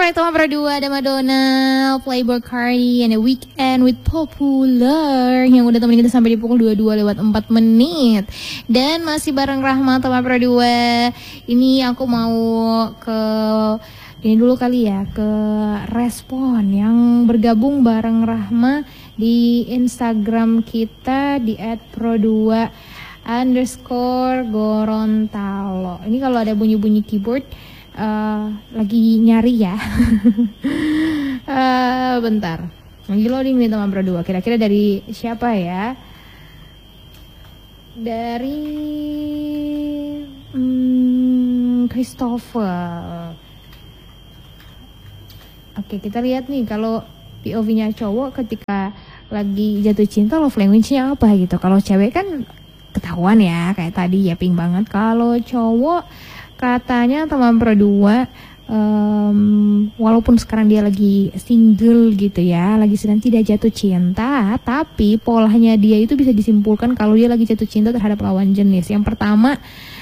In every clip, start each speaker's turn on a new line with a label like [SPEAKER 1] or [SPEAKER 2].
[SPEAKER 1] back teman berdua, ada Madonna, Playboy Cardi, and a Weekend with Popular yang udah temenin kita sampai di pukul 22:04. Dan masih bareng Rahma teman berdua. Ini aku mau ke ini dulu kali ya, ke respon yang bergabung bareng Rahma di Instagram kita di @pro2_Gorontalo. Ini kalau ada bunyi-bunyi keyboard lagi nyari ya. Bentar, lagi loading nih teman berdua. Kira-kira dari siapa ya? Dari Christopher. Oke, kita lihat nih kalau POV-nya cowok ketika lagi jatuh cinta love language-nya apa gitu. Kalau cewek kan ketahuan ya, kayak tadi ya, pink banget. Kalau cowok katanya teman berdua, walaupun sekarang dia lagi single gitu ya, lagi sedang tidak jatuh cinta, tapi polanya dia itu bisa disimpulkan kalau dia lagi jatuh cinta terhadap lawan jenis. Yang pertama,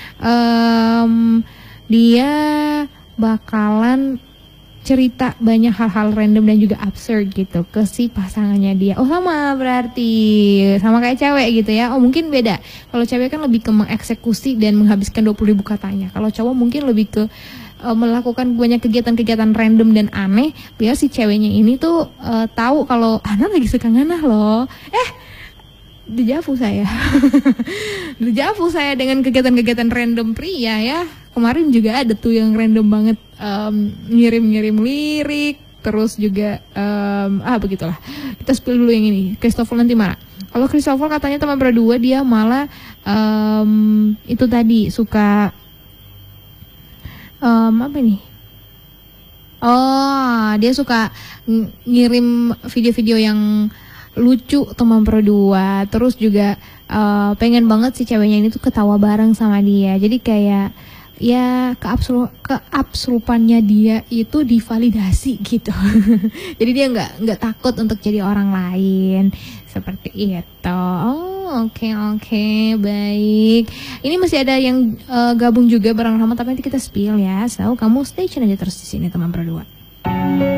[SPEAKER 1] dia bakalan cerita banyak hal-hal random dan juga absurd gitu ke si pasangannya dia. Oh sama, berarti sama kayak cewek gitu ya. Oh mungkin beda. Kalau cewek kan lebih ke mengeksekusi dan menghabiskan 20.000 katanya. Kalau cowok mungkin lebih ke melakukan banyak kegiatan-kegiatan random dan aneh biar si ceweknya ini tuh tahu kalau Ana lagi suka nganah loh. Dejavu saya. Dejavu saya dengan kegiatan-kegiatan random pria ya. Kemarin juga ada tuh yang random banget, ngirim-ngirim lirik, terus juga begitulah. Kita spill dulu yang ini. Christopher nanti marah. Kalau Christopher katanya teman berdua dia malah itu tadi suka apa nih? Oh, dia suka ngirim video-video yang lucu teman berdua. Terus juga pengen banget si ceweknya ini tuh ketawa bareng sama dia. Jadi kayak ya keabsurpannya dia itu divalidasi gitu. Jadi dia nggak takut untuk jadi orang lain seperti itu. Oh oke, baik. Ini masih ada yang gabung juga bareng Rahma, tapi nanti kita spill ya. So kamu stay tune aja terus di sini teman berdua.